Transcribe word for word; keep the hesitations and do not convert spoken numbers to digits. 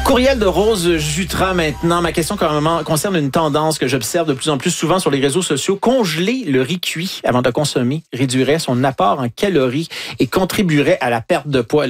Courriel de Rose Jutras maintenant. Ma question concerne une tendance que j'observe de plus en plus souvent sur les réseaux sociaux. Congeler le riz cuit avant de consommer réduirait son apport en calories et contribuerait à la perte de poids.